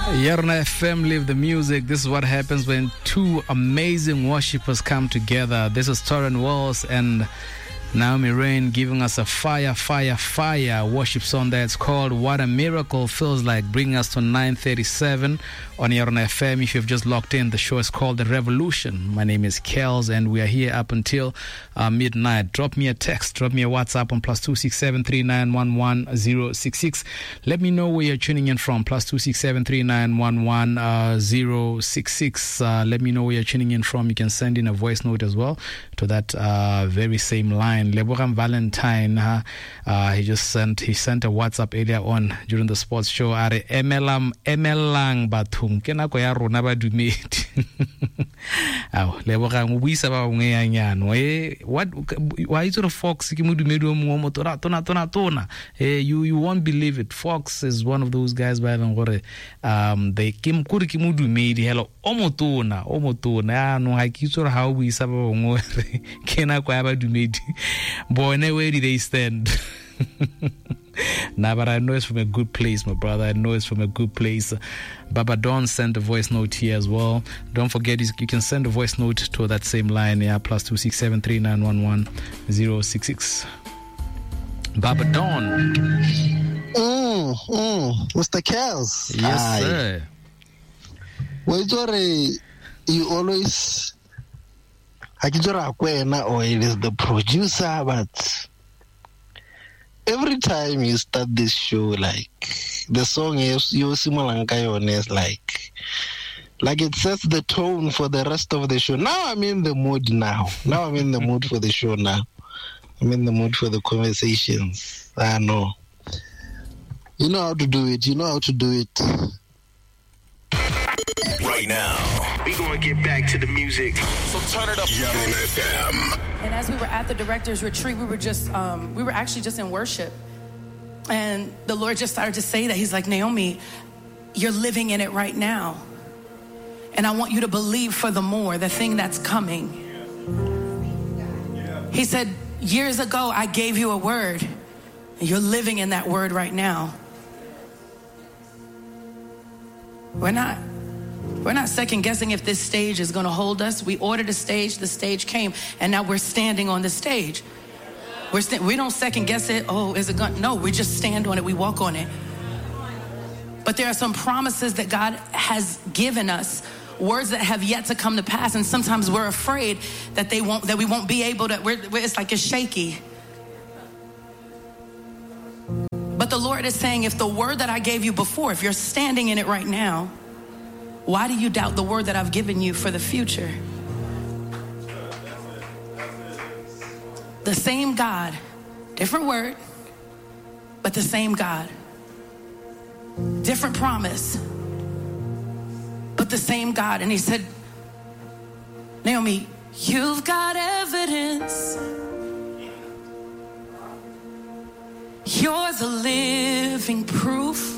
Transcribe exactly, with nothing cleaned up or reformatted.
Yarna F M, live the music. This is what happens when two amazing worshippers come together. This is Torren Walls and Naomi Rain giving us a fire, fire, fire worship song that's called What a Miracle Feels Like, bringing us to nine thirty-seven on Yarna F M. If you've just locked in, the show is called The Revolution. My name is Kels and we are here up until uh, midnight. Drop me a text, drop me a WhatsApp on plus two six seven three nine one one zero six six. Let me know where you're tuning in from, plus two six seven three nine one one zero six six. Uh, let me know where you're tuning in from. You can send in a voice note as well to that uh, very same line. Lebogang Valentine, uh, uh, he just sent he sent a WhatsApp earlier on during the sports show. Are emelam emelang bathung kena ko ya rona ba dumedi. Aw lebogang buisa ba ngeyanyano eh what why is it Fox ke mo dumedi o mo mo tona tona tona tona eh you you won't believe it. Fox is one of those guys by leng gore um they kim kuri ke mo dumedi hello o mo tona o mo tona no ha ke tsore ha o buisa ba ngore kena ko ya ba dumedi. Boy, where do they stand? Nah, but I know it's from a good place, my brother. I know it's from a good place. Baba Don sent a voice note here as well. Don't forget, you can send a voice note to that same line, yeah, plus two six seven three nine one one zero six six. Baba Don. Mm, mm, Mister Kels. Yes, Aye. sir. Well, you always. Akijora Akwena, or it is the producer, but every time you start this show, like the song is Yosimalankayon is like like it sets the tone for the rest of the show. Now I'm in the mood now. Now I'm in the mood for the show now. I'm in the mood for the conversations. I know. You know how to do it. You know how to do it. Right now, we gonna get back to the music. So turn it up. Yarna F M. And as we were at the director's retreat, we were just, um, we were actually just in worship. And the Lord just started to say that. He's like, Naomi, you're living in it right now. And I want you to believe for the more, the thing that's coming. He said, years ago, I gave you a word. And you're living in that word right now. We're not. We're not second guessing if this stage is going to hold us. We ordered a stage, the stage came, and now we're standing on the stage. We're st- we don't second guess it. Oh, is it going? No, we just stand on it. We walk on it. But there are some promises that God has given us, words that have yet to come to pass, and sometimes we're afraid that they won't, that we won't be able to. We're, it's like it's shaky. But the Lord is saying, if the word that I gave you before, if you're standing in it right now, why do you doubt the word that I've given you for the future? The same God, different word, but the same God. Different promise, but the same God. And he said, Naomi, you've got evidence. You're the living proof.